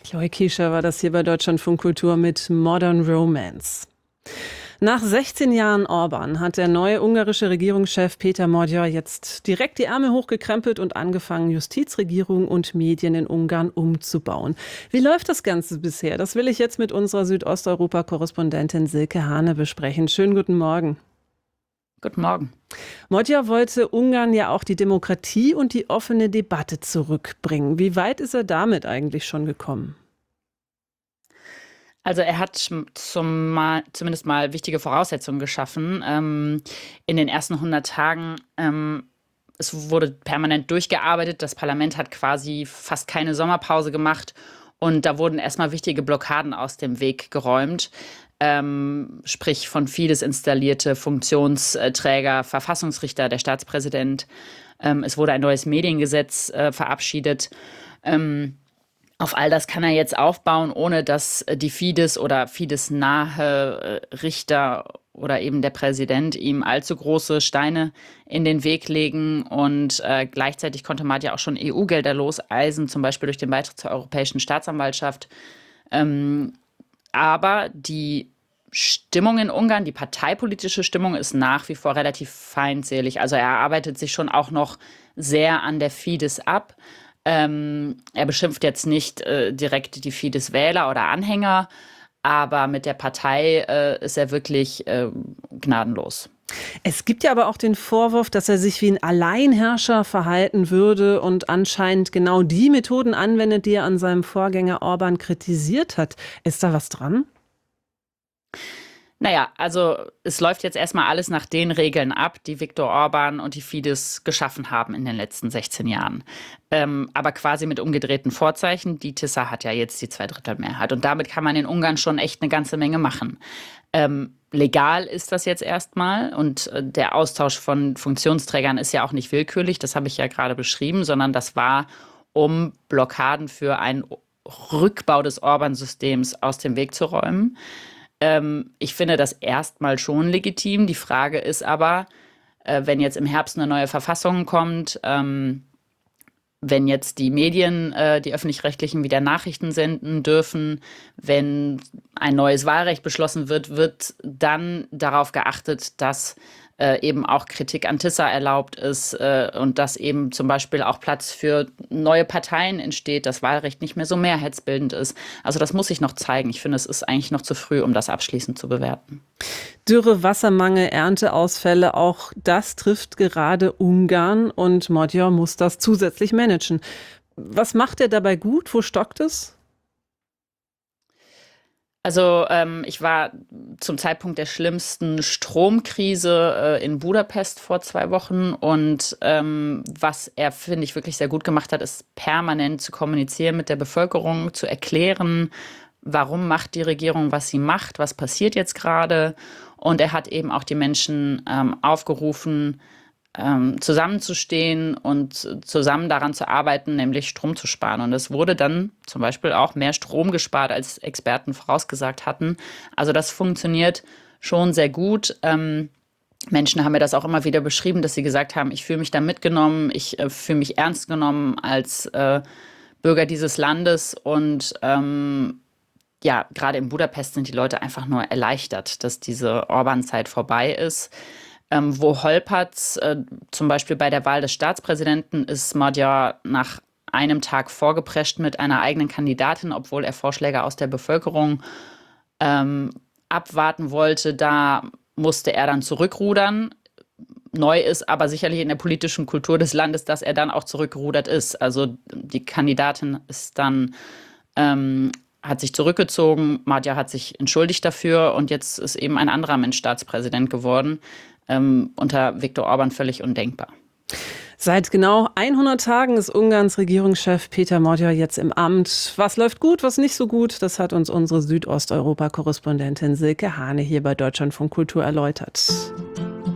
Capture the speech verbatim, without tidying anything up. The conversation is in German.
Chloe Kiescher war das hier bei Deutschlandfunk Kultur mit Modern Romance. Nach sechzehn Jahren Orbán hat der neue ungarische Regierungschef Péter Magyar jetzt direkt die Ärmel hochgekrempelt und angefangen, Justizregierung und Medien in Ungarn umzubauen. Wie läuft das Ganze bisher? Das will ich jetzt mit unserer Südosteuropa-Korrespondentin Silke Hane besprechen. Schönen guten Morgen. Guten Morgen. Magyar wollte Ungarn ja auch die Demokratie und die offene Debatte zurückbringen. Wie weit ist er damit eigentlich schon gekommen? Also er hat zum mal, zumindest mal wichtige Voraussetzungen geschaffen. Ähm, in den ersten hundert Tagen, ähm, es wurde permanent durchgearbeitet. Das Parlament hat quasi fast keine Sommerpause gemacht. Und da wurden erstmal wichtige Blockaden aus dem Weg geräumt. Ähm, sprich von Fidesz installierte Funktionsträger, Verfassungsrichter, der Staatspräsident. Ähm, es wurde ein neues Mediengesetz äh, verabschiedet. Ähm, Auf all das kann er jetzt aufbauen, ohne dass die Fidesz oder Fidesz-nahe Richter oder eben der Präsident ihm allzu große Steine in den Weg legen. Und äh, gleichzeitig konnte Magyar auch schon E U-Gelder loseisen, zum Beispiel durch den Beitritt zur Europäischen Staatsanwaltschaft. Ähm, aber die Stimmung in Ungarn, die parteipolitische Stimmung ist nach wie vor relativ feindselig. Also er arbeitet sich schon auch noch sehr an der Fidesz ab. Ähm, er beschimpft jetzt nicht äh, direkt die Fidesz-Wähler oder Anhänger, aber mit der Partei äh, ist er wirklich äh, gnadenlos. Es gibt ja aber auch den Vorwurf, dass er sich wie ein Alleinherrscher verhalten würde und anscheinend genau die Methoden anwendet, die er an seinem Vorgänger Orbán kritisiert hat. Ist da was dran? Naja, also es läuft jetzt erstmal alles nach den Regeln ab, die Viktor Orbán und die Fidesz geschaffen haben in den letzten sechzehn Jahren. Ähm, aber quasi mit umgedrehten Vorzeichen. Die Tisza hat ja jetzt die Zweidrittelmehrheit. Und damit kann man in Ungarn schon echt eine ganze Menge machen. Ähm, legal ist das jetzt erstmal. Und äh, der Austausch von Funktionsträgern ist ja auch nicht willkürlich. Das habe ich ja gerade beschrieben, sondern das war, um Blockaden für einen Rückbau des Orbán-Systems aus dem Weg zu räumen. Ähm, ich finde das erstmal schon legitim. Die Frage ist aber, äh, wenn jetzt im Herbst eine neue Verfassung kommt, ähm, wenn jetzt die Medien, äh, die öffentlich-rechtlichen, wieder Nachrichten senden dürfen, wenn ein neues Wahlrecht beschlossen wird, wird dann darauf geachtet, dass äh, eben auch Kritik an Tisza erlaubt ist äh, und dass eben zum Beispiel auch Platz für neue Parteien entsteht, das Wahlrecht nicht mehr so mehrheitsbildend ist. Also das muss sich noch zeigen. Ich finde, es ist eigentlich noch zu früh, um das abschließend zu bewerten. Dürre, Wassermangel, Ernteausfälle, auch das trifft gerade Ungarn und Magyar muss das zusätzlich managen. Was macht er dabei gut? Wo stockt es? Also ähm, ich war zum Zeitpunkt der schlimmsten Stromkrise äh, in Budapest vor zwei Wochen und ähm, was er, finde ich, wirklich sehr gut gemacht hat, ist permanent zu kommunizieren mit der Bevölkerung, zu erklären, warum macht die Regierung, was sie macht, was passiert jetzt gerade. Und er hat eben auch die Menschen ähm, aufgerufen, ähm, zusammenzustehen und zusammen daran zu arbeiten, nämlich Strom zu sparen. Und es wurde dann zum Beispiel auch mehr Strom gespart, als Experten vorausgesagt hatten. Also das funktioniert schon sehr gut. Ähm, Menschen haben mir das auch immer wieder beschrieben, dass sie gesagt haben, ich fühle mich da mitgenommen, ich äh, fühle mich ernst genommen als äh, Bürger dieses Landes. Und ähm, ja, gerade in Budapest sind die Leute einfach nur erleichtert, dass diese Orbán-Zeit vorbei ist. Ähm, wo holpert's, äh, zum Beispiel bei der Wahl des Staatspräsidenten, ist Magyar nach einem Tag vorgeprescht mit einer eigenen Kandidatin, obwohl er Vorschläge aus der Bevölkerung ähm, abwarten wollte. Da musste er dann zurückrudern. Neu ist aber sicherlich in der politischen Kultur des Landes, dass er dann auch zurückgerudert ist. Also die Kandidatin ist dann ähm, hat sich zurückgezogen, Magyar hat sich entschuldigt dafür und jetzt ist eben ein anderer Mensch Staatspräsident geworden. Ähm, unter Viktor Orbán völlig undenkbar. Seit genau hundert Tagen ist Ungarns Regierungschef Péter Magyar jetzt im Amt. Was läuft gut, was nicht so gut, das hat uns unsere Südosteuropa-Korrespondentin Silke Hane hier bei Deutschlandfunk Kultur erläutert.